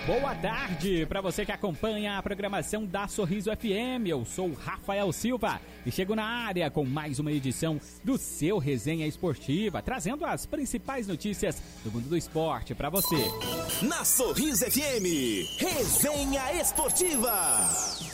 Boa tarde para você que acompanha a programação da Sorriso FM. Eu sou o Rafael Silva e chego na área com mais uma edição do seu Resenha Esportiva, trazendo as principais notícias do mundo do esporte para você. Na Sorriso FM, Resenha Esportiva.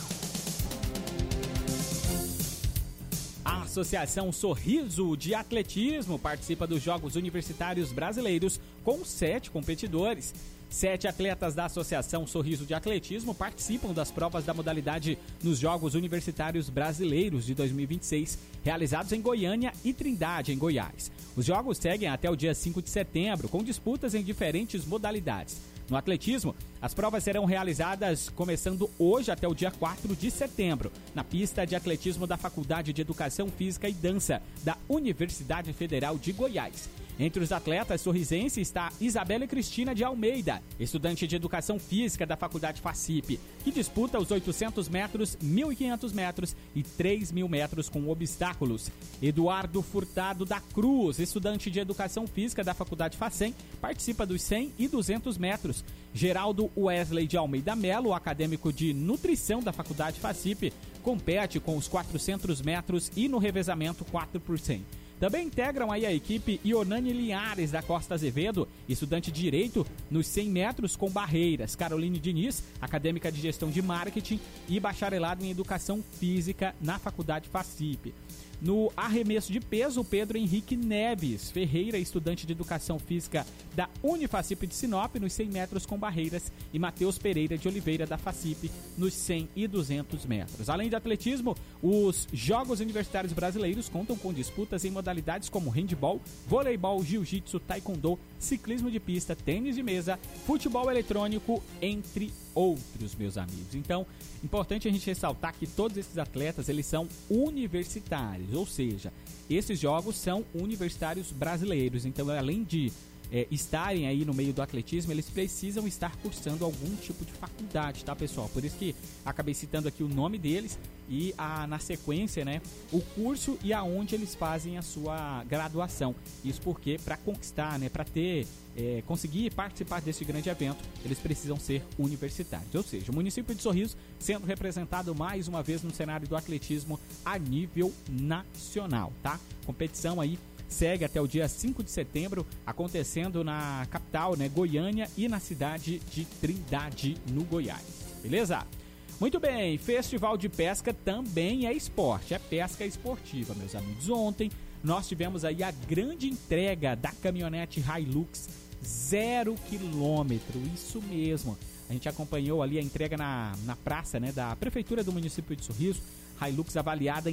A Associação Sorriso de Atletismo participa dos Jogos Universitários Brasileiros com 7 competidores. 7 atletas da Associação Sorriso de Atletismo participam das provas da modalidade nos Jogos Universitários Brasileiros de 2026, realizados em Goiânia e Trindade, em Goiás. Os jogos seguem até o dia 5 de setembro, com disputas em diferentes modalidades. No atletismo, as provas serão realizadas começando hoje até o dia 4 de setembro, na pista de atletismo da Faculdade de Educação Física e Dança da Universidade Federal de Goiás. Entre os atletas sorrisenses está Isabela Cristina de Almeida, estudante de Educação Física da Faculdade FACIP, que disputa os 800 metros, 1.500 metros e 3.000 metros com obstáculos. Eduardo Furtado da Cruz, estudante de Educação Física da Faculdade FACEM, participa dos 100 e 200 metros. Geraldo Wesley de Almeida Melo, acadêmico de Nutrição da Faculdade FACIP, compete com os 400 metros e no revezamento 4 por 100. Também integram aí a equipe Ionane Linhares da Costa Azevedo, estudante de Direito nos 100 metros com barreiras. Caroline Diniz, acadêmica de Gestão de Marketing e bacharelado em Educação Física na Faculdade FACIP. No arremesso de peso, Pedro Henrique Neves Ferreira, estudante de Educação Física da Unifacip de Sinop, nos 100 metros com barreiras, e Matheus Pereira de Oliveira, da Facip, nos 100 e 200 metros. Além de atletismo, os Jogos Universitários Brasileiros contam com disputas em modalidades como handebol, voleibol, jiu-jitsu, taekwondo, ciclismo de pista, tênis de mesa, futebol eletrônico, entre outros, meus amigos. Então, importante a gente ressaltar que todos esses atletas, eles são universitários, ou seja, esses jogos são universitários brasileiros. Então, além de estarem aí no meio do atletismo, eles precisam estar cursando algum tipo de faculdade, tá, pessoal? Por isso que acabei citando aqui o nome deles e na sequência, né, o curso e aonde eles fazem a sua graduação. Isso porque para conquistar, né, para ter conseguir participar desse grande evento, eles precisam ser universitários. Ou seja, o município de Sorriso sendo representado mais uma vez no cenário do atletismo a nível nacional, tá? Competição aí segue até o dia 5 de setembro, acontecendo na capital, né, Goiânia, e na cidade de Trindade, no Goiás. Beleza? Muito bem, Festival de Pesca também é esporte, é pesca esportiva, meus amigos. Ontem nós tivemos aí a grande entrega da caminhonete Hilux 0 km, isso mesmo. A gente acompanhou ali a entrega na praça, né, da Prefeitura do município de Sorriso, Hilux avaliada em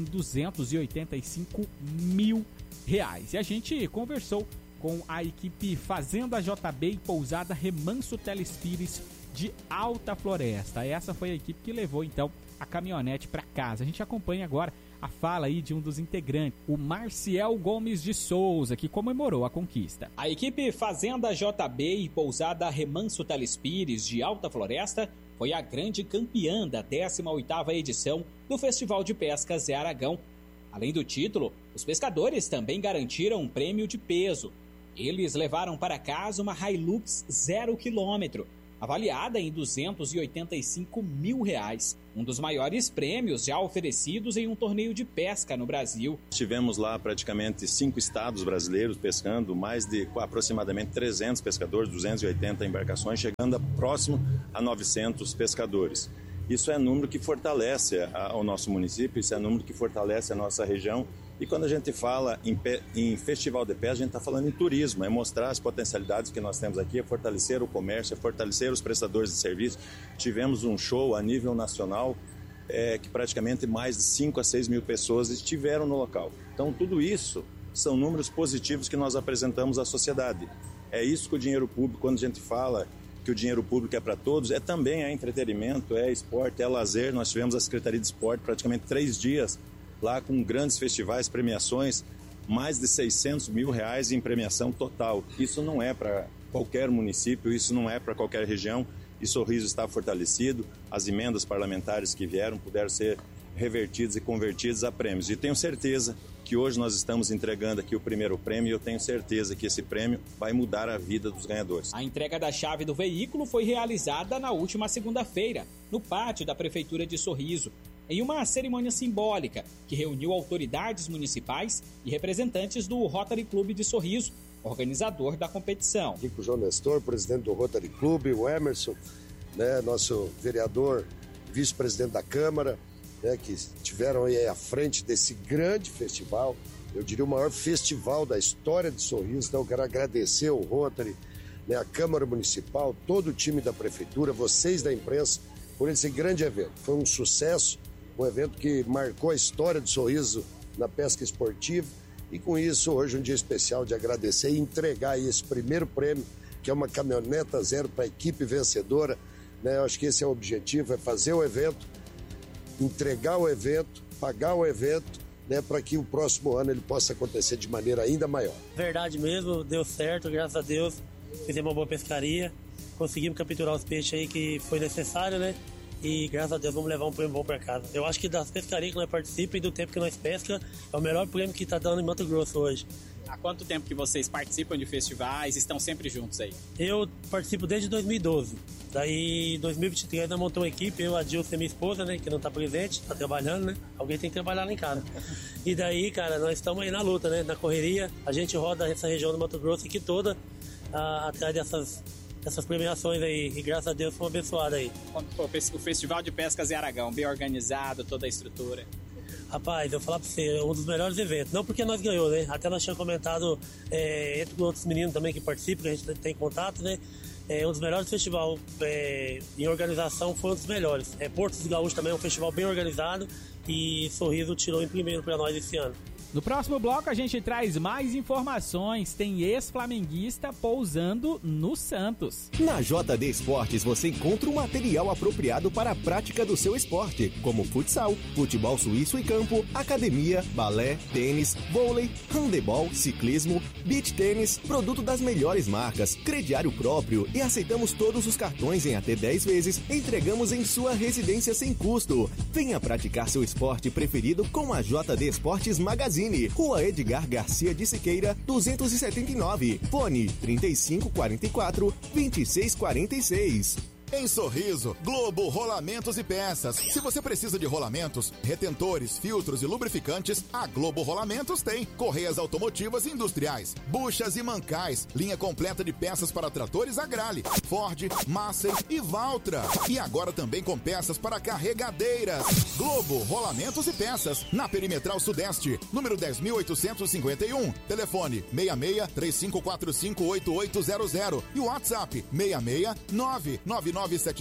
R$285 mil. E a gente conversou com a equipe Fazenda JB e Pousada Remanso Telespires de Alta Floresta. Essa foi a equipe que levou então a caminhonete para casa. A gente acompanha agora a fala aí de um dos integrantes, o Marciel Gomes de Souza, que comemorou a conquista. A equipe Fazenda JB e Pousada Remanso Telespires de Alta Floresta foi a grande campeã da 18ª edição do Festival de Pesca Zé Aragão. Além do título, os pescadores também garantiram um prêmio de peso. Eles levaram para casa uma Hilux 0 km, avaliada em R$285 mil, um dos maiores prêmios já oferecidos em um torneio de pesca no Brasil. Tivemos lá praticamente 5 estados brasileiros pescando, mais de aproximadamente 300 pescadores, 280 embarcações, chegando próximo a 900 pescadores. Isso é número que fortalece o nosso município, isso é número que fortalece a nossa região. E quando a gente fala em festival de pesca, a gente está falando em turismo, é mostrar as potencialidades que nós temos aqui, é fortalecer o comércio, é fortalecer os prestadores de serviço. Tivemos um show a nível nacional, que praticamente mais de 5 a 6 mil pessoas estiveram no local. Então tudo isso são números positivos que nós apresentamos à sociedade. É isso que o dinheiro público, quando a gente fala que o dinheiro público é para todos, também é entretenimento, é esporte, é lazer. Nós tivemos a Secretaria de Esporte praticamente 3 dias lá com grandes festivais, premiações, mais de R$600 mil em premiação total. Isso não é para qualquer município, isso não é para qualquer região, e Sorriso está fortalecido, as emendas parlamentares que vieram puderam ser revertidas e convertidas a prêmios. E tenho certeza que hoje nós estamos entregando aqui o primeiro prêmio e eu tenho certeza que esse prêmio vai mudar a vida dos ganhadores. A entrega da chave do veículo foi realizada na última segunda-feira, no pátio da Prefeitura de Sorriso, em uma cerimônia simbólica que reuniu autoridades municipais e representantes do Rotary Clube de Sorriso, organizador da competição. Aqui com o João Nestor, presidente do Rotary Clube, o Emerson, né, nosso vereador, vice-presidente da Câmara, né, que estiveram aí à frente desse grande festival, eu diria o maior festival da história de Sorriso. Então eu quero agradecer ao Rotary, né, a Câmara Municipal, todo o time da Prefeitura, vocês da imprensa, por esse grande evento. Foi um sucesso, um evento que marcou a história de Sorriso na pesca esportiva. E com isso, hoje é um dia especial de agradecer e entregar aí esse primeiro prêmio, que é uma caminhoneta zero para a equipe vencedora. Né? Eu acho que esse é o objetivo, é fazer o evento, entregar o evento, pagar o evento, né, para que o próximo ano ele possa acontecer de maneira ainda maior. Verdade mesmo, deu certo, graças a Deus. Fizemos uma boa pescaria, conseguimos capturar os peixes aí que foi necessário, né? E graças a Deus vamos levar um prêmio bom para casa. Eu acho que das pescarias que nós participamos e do tempo que nós pesca, é o melhor prêmio que está dando em Mato Grosso hoje. Há quanto tempo que vocês participam de festivais, estão sempre juntos aí? Eu participo desde 2012. Daí, em 2023, nós montamos uma equipe, eu, a Dilce e minha esposa, né, que não está presente, está trabalhando, né? Alguém tem que trabalhar lá em casa. E daí, cara, nós estamos aí na luta, né? Na correria, a gente roda essa região do Mato Grosso aqui toda, atrás dessas premiações aí, e graças a Deus fomos abençoados aí. O Festival de Pescas em Aragão, bem organizado, toda a estrutura. Rapaz, eu vou falar pra você, é um dos melhores eventos. Não porque nós ganhamos, né? Até nós tínhamos comentado entre outros meninos também que participam, que a gente tem contato, né? Um dos melhores festivais em organização, foi um dos melhores. Porto dos Gaúchos também é um festival bem organizado e Sorriso tirou em primeiro para nós esse ano. No próximo bloco a gente traz mais informações. Tem ex-flamenguista pousando no Santos. Na JD Esportes você encontra o material apropriado para a prática do seu esporte, como futsal, futebol suíço e campo, academia, balé, tênis, vôlei, handebol, ciclismo, beach tênis, produto das melhores marcas, crediário próprio e aceitamos todos os cartões em até 10 vezes. Entregamos em sua residência sem custo. Venha praticar seu esporte preferido com a JD Esportes Magazine. Rua Edgar Garcia de Siqueira, 279. Fone 3544-2646. Em Sorriso, Globo Rolamentos e Peças. Se você precisa de rolamentos, retentores, filtros e lubrificantes, a Globo Rolamentos tem. Correias automotivas e industriais, buchas e mancais, linha completa de peças para tratores Agrale, Ford, Massey e Valtra. E agora também com peças para carregadeiras. Globo Rolamentos e Peças, na Perimetral Sudeste, número 10.851. Telefone 66-3545-8800 e o WhatsApp 6699977-1185.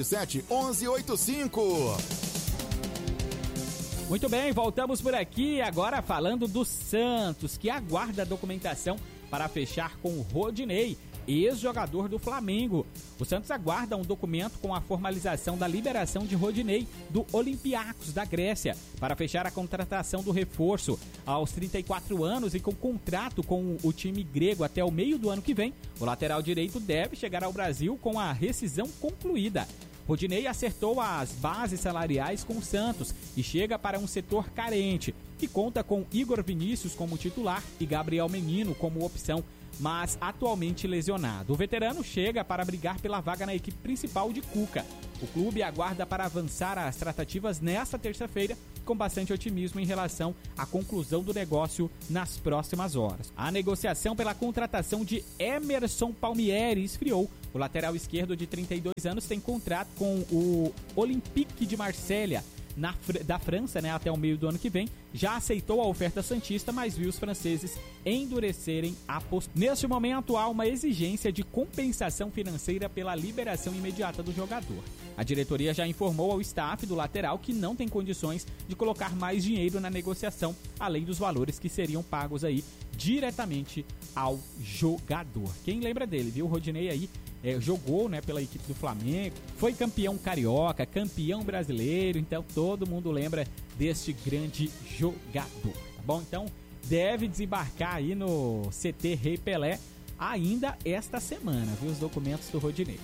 Muito bem, voltamos por aqui agora falando do Santos, que aguarda a documentação para fechar com o Rodinei, ex-jogador do Flamengo. O Santos aguarda um documento com a formalização da liberação de Rodinei do Olympiacos da Grécia para fechar a contratação do reforço. Aos 34 anos e com contrato com o time grego até o meio do ano que vem, o lateral direito deve chegar ao Brasil com a rescisão concluída. Rodinei acertou as bases salariais com o Santos e chega para um setor carente, que conta com Igor Vinícius como titular e Gabriel Menino como opção, mas atualmente lesionado. O veterano chega para brigar pela vaga na equipe principal de Cuca. O clube aguarda para avançar as tratativas nesta terça-feira, com bastante otimismo em relação à conclusão do negócio nas próximas horas. A negociação pela contratação de Emerson Palmieri esfriou. O lateral esquerdo de 32 anos tem contrato com o Olympique de Marselha, da França, né, até o meio do ano que vem. Já aceitou a oferta santista, mas viu os franceses endurecerem a postura. Neste momento, há uma exigência de compensação financeira pela liberação imediata do jogador. A diretoria já informou ao staff do lateral que não tem condições de colocar mais dinheiro na negociação, além dos valores que seriam pagos aí diretamente ao jogador. Quem lembra dele, viu? O Rodinei aí jogou, né, pela equipe do Flamengo, foi campeão carioca, campeão brasileiro, então todo mundo lembra deste grande jogador, tá bom? Então deve desembarcar aí no CT Rei Pelé ainda esta semana, viu, os documentos do Rodinei.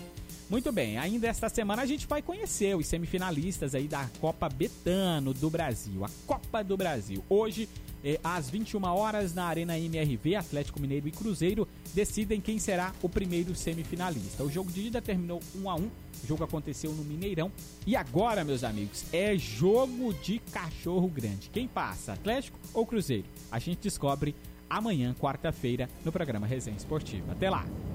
Muito bem, ainda esta semana a gente vai conhecer os semifinalistas aí da Copa Betano do Brasil, a Copa do Brasil. Hoje, às 21 horas, na Arena MRV, Atlético Mineiro e Cruzeiro decidem quem será o primeiro semifinalista. O jogo de ida terminou 1-1, o jogo aconteceu no Mineirão. E agora, meus amigos, é jogo de cachorro grande. Quem passa, Atlético ou Cruzeiro? A gente descobre amanhã, quarta-feira, no programa Resenha Esportiva. Até lá!